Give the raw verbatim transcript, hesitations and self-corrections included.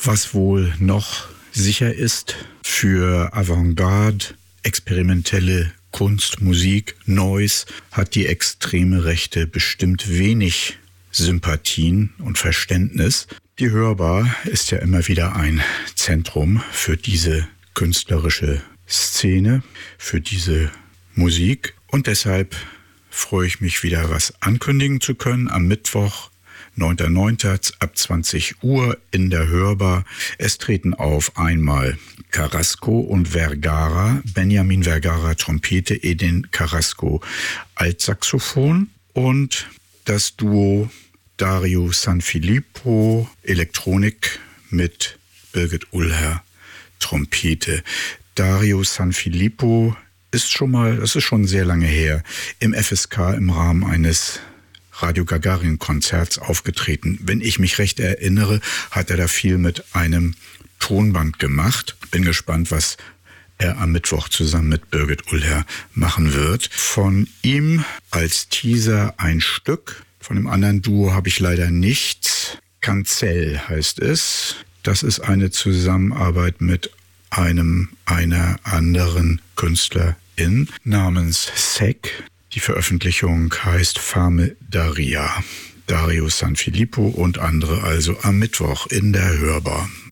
Was wohl noch sicher ist für Avantgarde, experimentelle Kunst, Musik, Noise, hat die extreme Rechte bestimmt wenig Sympathien und Verständnis. Die Hörbar ist ja immer wieder ein Zentrum für diese künstlerische Szene, für diese Musik. Und deshalb freue ich mich wieder, was ankündigen zu können am Mittwoch, neunter neunter ab zwanzig Uhr in der Hörbar. Es treten auf einmal Carrasco und Vergara, Benjamin Vergara Trompete, Edin Carrasco Altsaxophon und das Duo Dario Sanfilippo Elektronik mit Birgit Ullher Trompete. Dario Sanfilippo ist schon mal, das ist schon sehr lange her, im F S K im Rahmen eines Radio Gagarin-Konzerts aufgetreten. Wenn ich mich recht erinnere, hat er da viel mit einem Tonband gemacht. Bin gespannt, was er am Mittwoch zusammen mit Birgit Ullher machen wird. Von ihm als Teaser ein Stück. Von dem anderen Duo habe ich leider nichts. Cancel heißt es. Das ist eine Zusammenarbeit mit einem einer anderen Künstlerin namens Sek. Die Veröffentlichung heißt Fame Daria. Dario Sanfilippo und andere also am Mittwoch in der Hörbar.